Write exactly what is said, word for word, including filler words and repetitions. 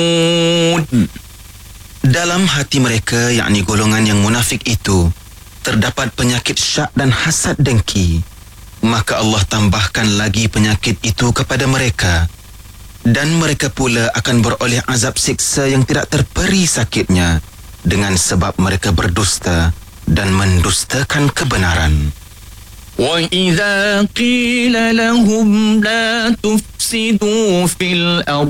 Dalam hati mereka, yakni golongan yang munafik itu, terdapat penyakit syak dan hasad dengki. Maka Allah tambahkan lagi penyakit itu kepada mereka, dan mereka pula akan beroleh azab siksa yang tidak terperi sakitnya dengan sebab mereka berdusta dan mendustakan kebenaran. وَإِذَا قِيلَ لَهُمْ لَا تُفْسِدُوا فِي الْأَرْضِ